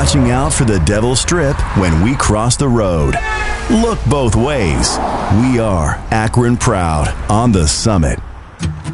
watching out for the Devil Strip when we cross the road. Look both ways. We are Akron Proud on the Summit.